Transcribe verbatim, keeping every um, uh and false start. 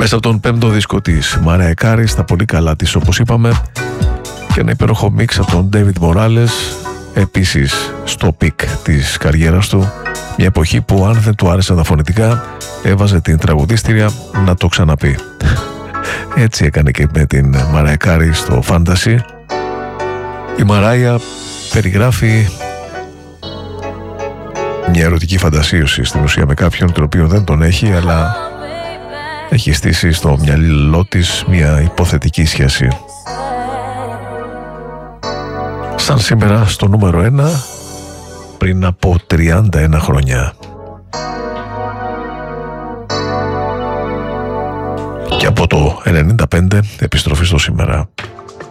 Μέσα από τον πέμπτο δίσκο της Μαράια Κάρι, στα πολύ καλά της όπως είπαμε, και ένα υπέροχο μίξ από τον David Morales, επίσης στο πικ της καριέρας του, μια εποχή που αν δεν του άρεσαν τα φωνητικά έβαζε την τραγουδίστρια να το ξαναπεί. Έτσι έκανε και με την Μαράια Κάρι στο Fantasy. Η Μαράια περιγράφει μια ερωτική φαντασίωση στην ουσία με κάποιον τον οποίο δεν τον έχει, αλλά έχει στήσει στο μυαλό της μια υποθετική σχέση. Σαν σήμερα στο νούμερο ένα πριν από τριάντα ένα χρόνια. Και από το ενενήντα πέντε επιστροφή στο σήμερα.